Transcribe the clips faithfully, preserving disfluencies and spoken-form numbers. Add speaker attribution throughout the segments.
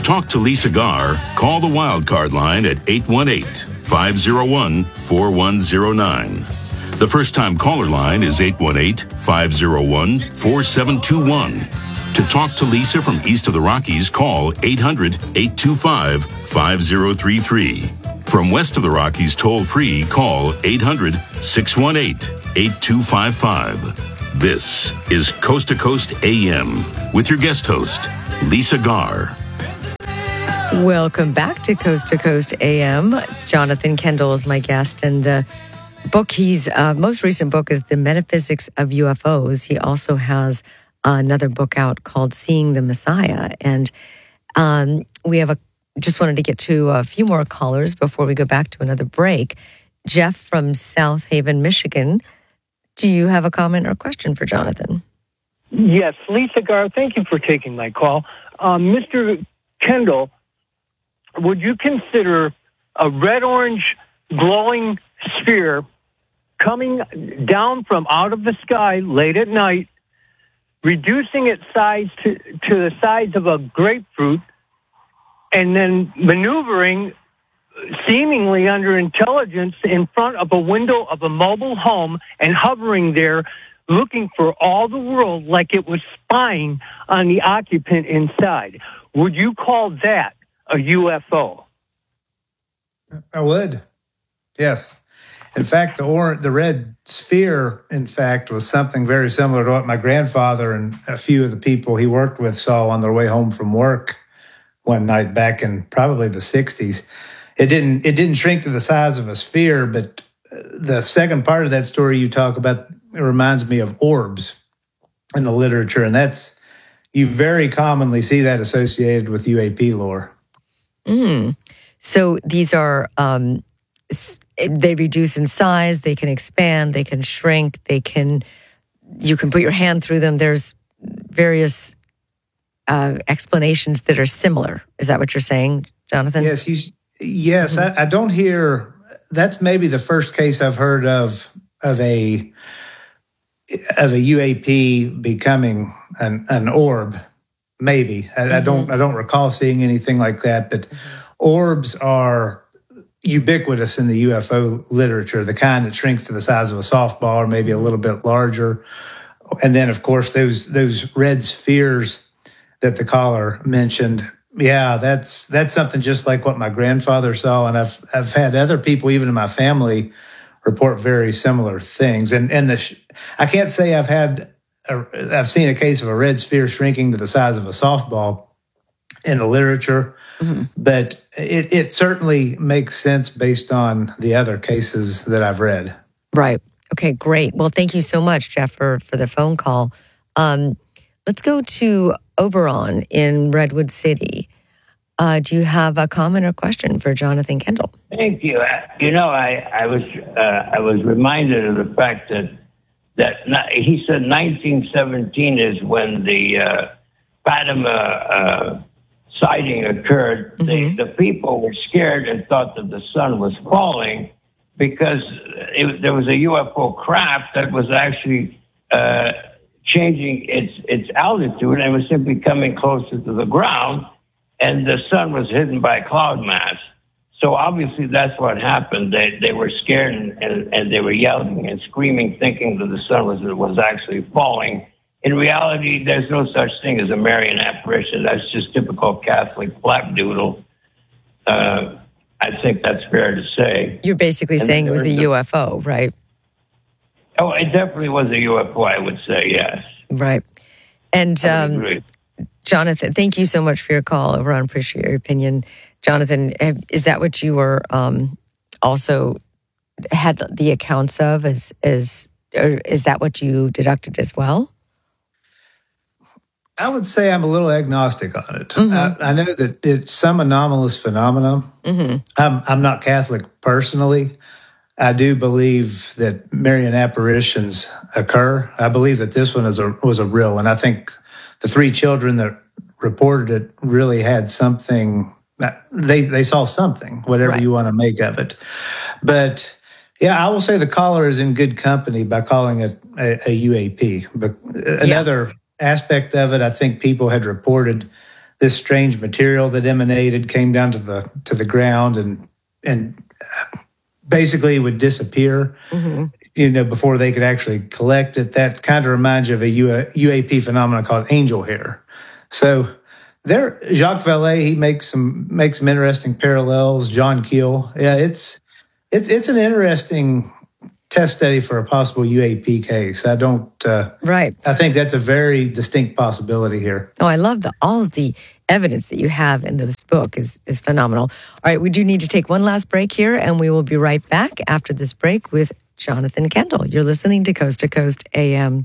Speaker 1: talk to Lisa Garr, call the Wildcard line at eight one eight, five oh one, four one oh nine. The first-time caller line is eight one eight, five oh one, four seven two one. To talk to Lisa from east of the Rockies, call eight hundred, eight two five, five oh three three. From west of the Rockies, toll-free, call eight hundred, six one eight, eight two five five. This is Coast to Coast A M with your guest host, Lisa Garr.
Speaker 2: Welcome back to Coast to Coast A M. Jonathan Kendall is my guest, and the book he's uh, most recent book is The Metaphysics of U F Os. He also has another book out called Seeing the Messiah, and um, we have a just wanted to get to a few more callers before we go back to another break. Jeff from South Haven, Michigan. Do you have a comment or question for Jonathan?
Speaker 3: Yes, Lisa Garr, thank you for taking my call. Um, Mister Kendall, would you consider a red-orange glowing sphere coming down from out of the sky late at night, reducing its size to, to the size of a grapefruit, and then maneuvering seemingly under intelligence in front of a window of a mobile home and hovering there looking for all the world like it was spying on the occupant inside? Would you call that a U F O?
Speaker 4: I would, yes. In fact, the or- the red sphere, in fact, was something very similar to what my grandfather and a few of the people he worked with saw on their way home from work one night back in probably the sixties. It didn't it didn't shrink to the size of a sphere, but the second part of that story you talk about, it reminds me of orbs in the literature, and that's, you very commonly see that associated with U A P lore.
Speaker 2: Mm. So these are, um, they reduce in size, they can expand, they can shrink, they can, you can put your hand through them. There's various Uh, explanations that are similar. Is that what you're saying, Jonathan?
Speaker 4: Yes, he's, yes. Mm-hmm. I, I don't hear. That's maybe the first case I've heard of of a of a U A P becoming an, an orb. Maybe I, mm-hmm. I don't. I don't recall seeing anything like that. But mm-hmm. orbs are ubiquitous in the U F O literature. The kind that shrinks to the size of a softball, or maybe a little bit larger. And then, of course, those those red spheres that the caller mentioned, yeah, that's that's something just like what my grandfather saw, and I've I've had other people, even in my family, report very similar things. And and the I can't say I've had a, I've seen a case of a red sphere shrinking to the size of a softball in the literature, mm-hmm. but it it certainly makes sense based on the other cases that I've read.
Speaker 2: Right. Okay. Great. Well, thank you so much, Jeff, for for the phone call. Um, let's go to Oberon in Redwood City. Uh, do you have a comment or question for Jonathan Kendall?
Speaker 5: Thank you. You know, I, I was uh, I was reminded of the fact that that he said nineteen seventeen is when the uh, Fatima uh, sighting occurred. Mm-hmm. The, the people were scared and thought that the sun was falling because it, there was a U F O craft that was actually Uh, changing its its altitude, and was simply coming closer to the ground, and the sun was hidden by a cloud mass. So obviously that's what happened. They they were scared and, and, and they were yelling and screaming, thinking that the sun was was actually falling. In reality, there's no such thing as a Marian apparition. That's just typical Catholic flapdoodle. Uh, I think that's fair to say.
Speaker 2: You're basically and saying it was a U F O, right?
Speaker 5: Oh, it definitely was a U F O, I would say, yes.
Speaker 2: Right. And um, Jonathan, thank you so much for your call. I appreciate your opinion. Jonathan, have, is that what you were um, also had the accounts of? Is, is, or is that what you deducted as well?
Speaker 4: I would say I'm a little agnostic on it.
Speaker 2: Mm-hmm.
Speaker 4: I, I know that it's some anomalous phenomenon. Mm-hmm. I'm, I'm not Catholic personally. I do believe that Marian apparitions occur. I believe that this one is a, was a real one. I think the three children that reported it really had something. They they saw something, whatever right. you want to make of it. But yeah, I will say the caller is in good company by calling it a, a U A P. But another yeah. aspect of it, I think people had reported this strange material that emanated, came down to the to the ground, and and basically would disappear. Mm-hmm. You know, before they could actually collect it. That kind of reminds you of a U A P phenomenon called angel hair. So there, Jacques Vallée, he makes some makes some interesting parallels. John Keel, yeah, it's it's it's an interesting test study for a possible U A P case. I don't, uh,
Speaker 2: right.
Speaker 4: I think that's a very distinct possibility here.
Speaker 2: Oh, I love the, all of the evidence that you have in this book is, is phenomenal. All right, we do need to take one last break here, and we will be right back after this break with Jonathan Kendall. You're listening to Coast to Coast A M.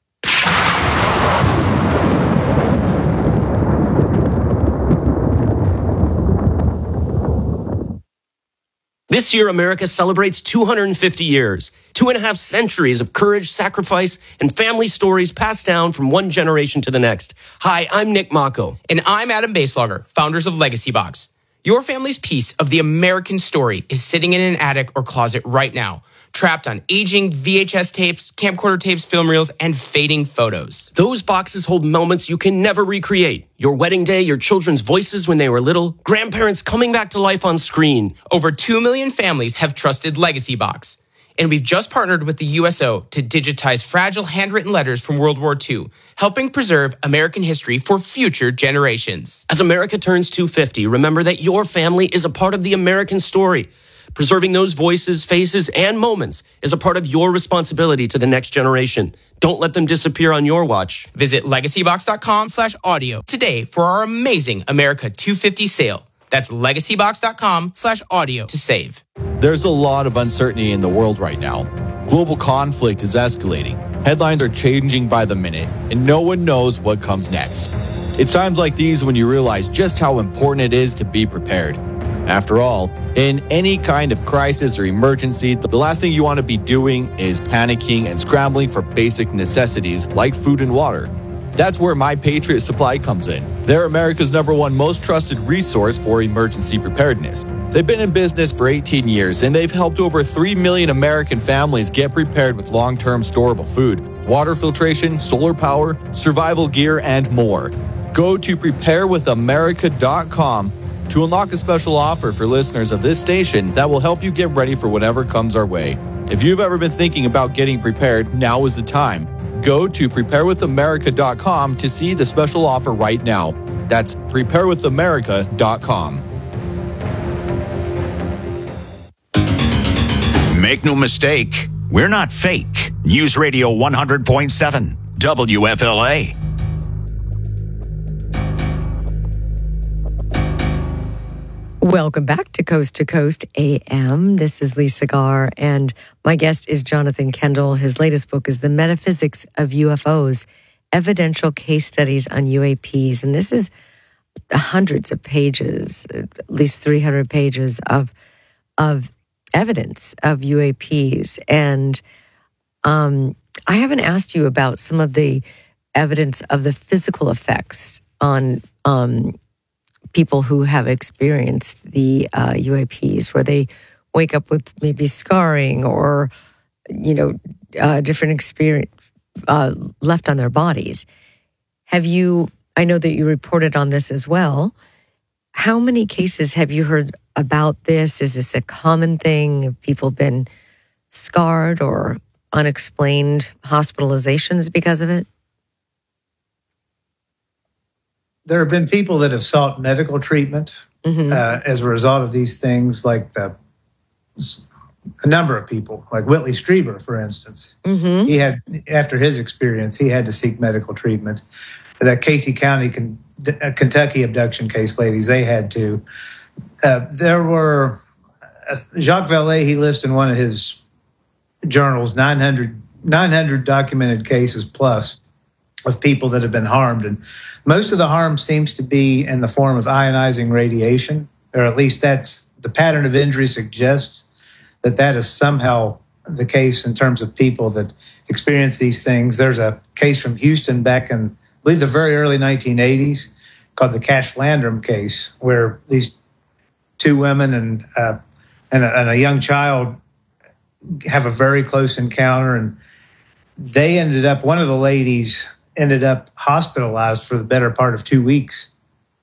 Speaker 6: This year, America celebrates two hundred fifty years, two and a half centuries of courage, sacrifice, and family stories passed down from one generation to the next. Hi, I'm Nick Mako.
Speaker 7: And I'm Adam Baselogger, founders of Legacy Box. Your family's piece of the American story is sitting in an attic or closet right now, trapped on aging V H S tapes, camcorder tapes, film reels, and fading photos.
Speaker 6: Those boxes hold moments you can never recreate. Your wedding day, your children's voices when they were little, grandparents coming back to life on screen.
Speaker 7: Over two million families have trusted Legacy Box. And we've just partnered with the U S O to digitize fragile handwritten letters from World War Two, helping preserve American history for future generations.
Speaker 6: As America turns two hundred fifty, remember that your family is a part of the American story. Preserving those voices, faces, and moments is a part of your responsibility to the next generation. Don't let them disappear on your watch.
Speaker 7: Visit legacybox.com slash audio today for our amazing America two hundred fifty sale. That's legacybox.com slash audio to save.
Speaker 8: There's a lot of uncertainty in the world right now. Global conflict is escalating. Headlines are changing by the minute, and no one knows what comes next. It's times like these when you realize just how important it is to be prepared. After all, in any kind of crisis or emergency, the last thing you want to be doing is panicking and scrambling for basic necessities like food and water. That's where My Patriot Supply comes in. They're America's number one most trusted resource for emergency preparedness. They've been in business for eighteen years, and they've helped over three million American families get prepared with long-term storable food, water filtration, solar power, survival gear, and more. Go to prepare with america dot com to unlock a special offer for listeners of this station that will help you get ready for whatever comes our way. If you've ever been thinking about getting prepared, now is the time. Go to prepare with america dot com to see the special offer right now. That's prepare with america dot com.
Speaker 9: Make no mistake, we're not fake. News Radio one hundred point seven, W F L A.
Speaker 2: Welcome back to Coast to Coast A M. This is Lisa Garr, and my guest is Jonathan Kendall. His latest book is The Metaphysics of U F Os, Evidential Case Studies on U A Ps. And this is hundreds of pages, at least three hundred pages of of evidence of U A Ps. And um, I haven't asked you about some of the evidence of the physical effects on um people who have experienced the uh, U A Ps, where they wake up with maybe scarring or, you know, uh, different experience uh, left on their bodies. Have you, I know that you reported on this as well. How many cases have you heard about this? Is this a common thing? Have people been scarred or unexplained hospitalizations because of it?
Speaker 4: There have been people that have sought medical treatment mm-hmm. uh, as a result of these things, like the, a number of people, like Whitley Strieber, for instance. Mm-hmm. He had, after his experience, he had to seek medical treatment. That Casey County, uh, Kentucky abduction case, ladies, they had to. Uh, there were, uh, Jacques Vallée, he lists in one of his journals, nine hundred, nine hundred documented cases plus of people that have been harmed. And most of the harm seems to be in the form of ionizing radiation, or at least that's the pattern of injury suggests that that is somehow the case in terms of people that experience these things. There's a case from Houston back in, I believe, the very early nineteen eighties called the Cash Landrum case, where these two women and, uh, and, a, and a young child have a very close encounter. And they ended up, one of the ladies ended up hospitalized for the better part of two weeks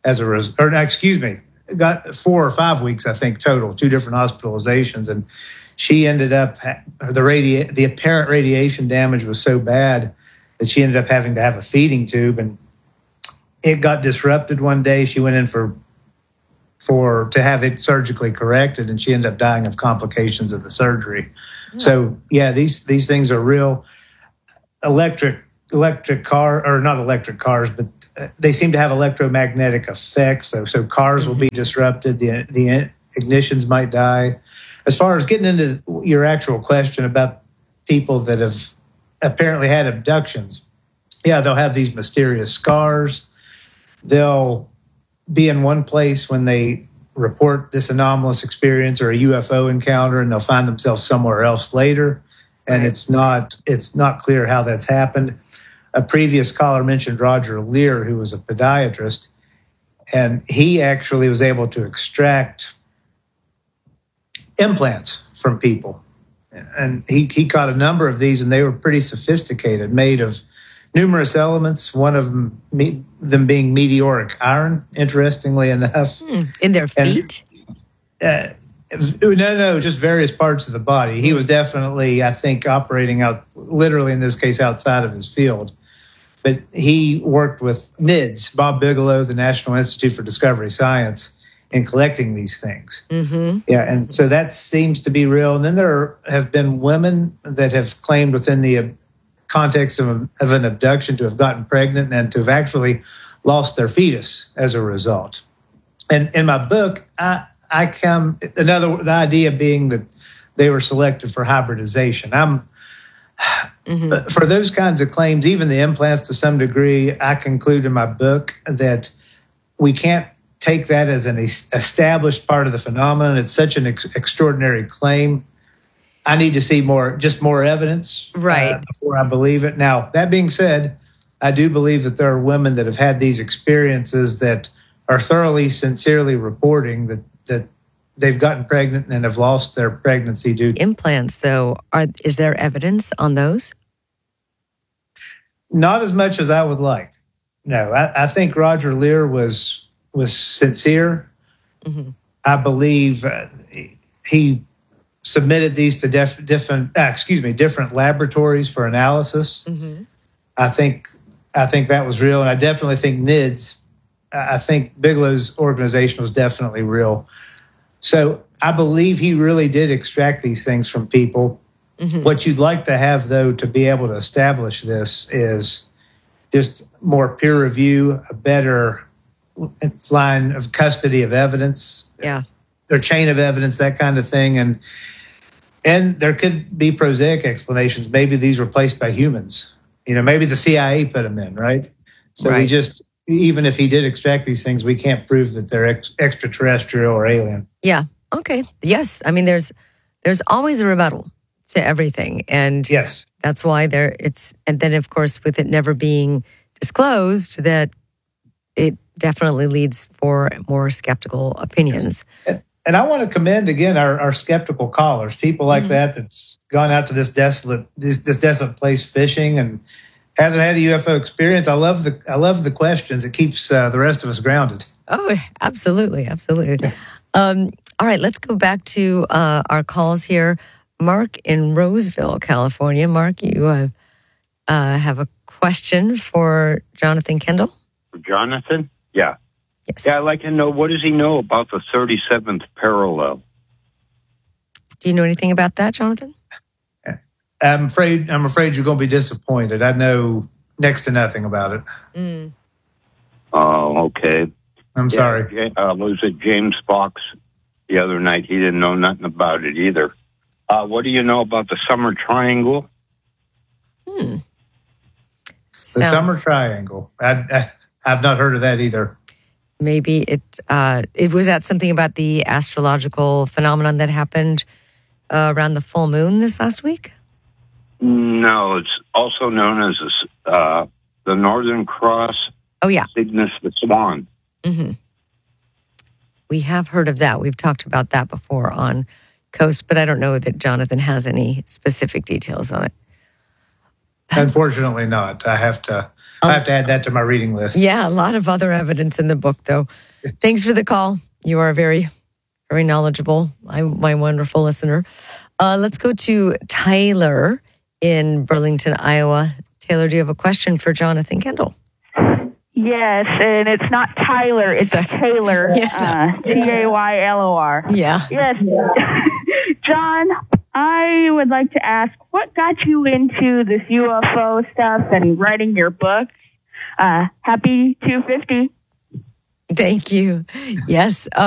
Speaker 4: as a res- or excuse me, got four or five weeks, I think, total, two different hospitalizations. And she ended up, the radi- the apparent radiation damage was so bad that she ended up having to have a feeding tube, and it got disrupted one day. She went in for for to have it surgically corrected, and she ended up dying of complications of the surgery. Mm. So yeah, these these things are real. Electric electric car or not electric cars, but they seem to have electromagnetic effects. So so cars will be disrupted. The the ignitions might die. As far as getting into your actual question about people that have apparently had abductions, yeah, they'll have these mysterious scars. They'll be in one place when they report this anomalous experience or a U F O encounter, and they'll find themselves somewhere else later. And right. it's not it's not clear how that's happened. A previous caller mentioned Roger Lear, who was a podiatrist, and he actually was able to extract implants from people. And he, he caught a number of these, and they were pretty sophisticated, made of numerous elements, one of them, me, them being meteoric iron, interestingly enough.
Speaker 2: Hmm. In their feet?
Speaker 4: And, uh, no, no, just various parts of the body. He was definitely, I think, operating out, literally in this case, outside of his field. But he worked with N I D S, Bob Bigelow, the National Institute for Discovery Science, in collecting these things. Mm-hmm. Yeah, and so that seems to be real. And then there have been women that have claimed within the context of, of an abduction to have gotten pregnant and to have actually lost their fetus as a result. And in my book, I, I come another the idea being that they were selected for hybridization. I'm mm-hmm. for those kinds of claims, even the implants to some degree, I conclude in my book that we can't take that as an established part of the phenomenon. It's such an ex- extraordinary claim. I need to see more, just more evidence
Speaker 2: right.
Speaker 4: uh, before I believe it. Now, that being said, I do believe that there are women that have had these experiences that are thoroughly, sincerely reporting that that they've gotten pregnant and have lost their pregnancy due to
Speaker 2: implants. Though, are is there evidence on those?
Speaker 4: Not as much as I would like. No, I, I think Roger Lear was was sincere. Mm-hmm. I believe uh, he submitted these to def- different, uh, excuse me, different laboratories for analysis. Mm-hmm. I think, I think that was real, and I definitely think N I D S. I think Bigelow's organization was definitely real. So I believe he really did extract these things from people. Mm-hmm. What you'd like to have, though, to be able to establish this is just more peer review, a better line of custody of evidence.
Speaker 2: Yeah.
Speaker 4: Or chain of evidence, that kind of thing. And and there could be prosaic explanations. Maybe these were placed by humans. You know, maybe the C I A put them in, right? So right. we just, even if he did extract these things, we can't prove that they're ex- extraterrestrial or alien.
Speaker 2: Yeah. Okay. Yes. I mean, there's there's always a rebuttal to everything. And
Speaker 4: yes,
Speaker 2: that's why there it's, and then of course, with it never being disclosed, that it definitely leads for more skeptical opinions.
Speaker 4: Yes. And I want to commend again our, our skeptical callers, people like mm-hmm. that that's gone out to this desolate this, this desolate place fishing and hasn't had a U F O experience. I love the I love the questions. It keeps uh, the rest of us grounded.
Speaker 2: Oh, absolutely, absolutely. um, all right, let's go back to uh, our calls here. Mark in Roseville, California. Mark, you uh, uh, have a question for Jonathan Kendall?
Speaker 10: Jonathan? Yeah.
Speaker 2: Yes.
Speaker 10: Yeah, I'd like to know, what does he know about the thirty-seventh parallel?
Speaker 2: Do you know anything about that, Jonathan?
Speaker 4: I'm afraid I'm afraid you're going to be disappointed. I know next to nothing about it.
Speaker 2: Mm.
Speaker 10: Oh, okay.
Speaker 4: I'm
Speaker 10: yeah,
Speaker 4: sorry.
Speaker 10: Uh, was it James Fox the other night? He didn't know nothing about it either. Uh, what do you know about the Summer Triangle?
Speaker 2: Hmm.
Speaker 4: The
Speaker 2: Sounds...
Speaker 4: Summer Triangle. I, I, I've not heard of that either.
Speaker 2: Maybe it uh, it was that something about the astrological phenomenon that happened uh, around the full moon this last week?
Speaker 10: No, it's also known as uh, the Northern Cross.
Speaker 2: Oh, yeah.
Speaker 10: Cygnus the Swan.
Speaker 2: Mm-hmm. We have heard of that. We've talked about that before on Coast, but I don't know that Jonathan has any specific details on it.
Speaker 4: Unfortunately not. I have to I have to add that to my reading list.
Speaker 2: Yeah, a lot of other evidence in the book, though. Thanks for the call. You are very, very knowledgeable, my, my wonderful listener. Uh, let's go to Tyler in Burlington, Iowa. Taylor, do you have a question for Jonathan Kendall?
Speaker 11: Yes, and it's not Tyler, it's
Speaker 2: Sorry.
Speaker 11: Taylor,
Speaker 2: Yeah.
Speaker 11: uh, T A Y L O R.
Speaker 2: Yeah.
Speaker 11: Yes. John, I would like to ask, what got you into this U F O stuff and writing your book? Uh, happy two fifty.
Speaker 2: Thank you. Yes. Uh,